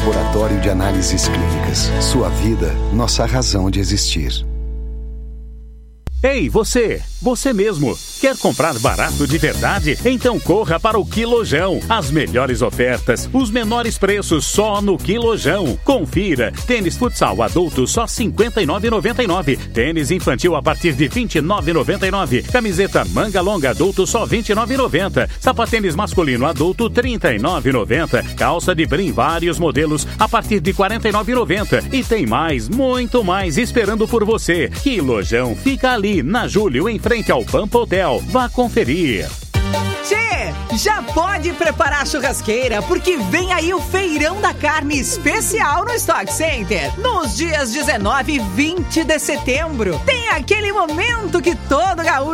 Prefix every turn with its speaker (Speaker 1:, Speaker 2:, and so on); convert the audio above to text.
Speaker 1: Laboratório de Análises Clínicas. Sua vida, nossa razão de existir.
Speaker 2: Ei, você mesmo, quer comprar barato de verdade? Então corra para o Quilojão. As melhores ofertas, os menores preços só no Quilojão. Confira, tênis futsal adulto só R$ 59,99. Tênis infantil a partir de R$ 29,99. Camiseta manga longa adulto só R$ 29,90. Sapatênis masculino adulto R$ 39,90. Calça de brim vários modelos a partir de R$ 49,90. E tem mais, muito mais esperando por você. Quilojão fica ali na Júlio, em frente ao Pampa Hotel. Vá conferir.
Speaker 3: Tchê, já pode preparar a churrasqueira, porque vem aí o Feirão da Carne especial no Stock Center. Nos dias 19 e 20 de setembro. Tem aquele momento que todo gaúcho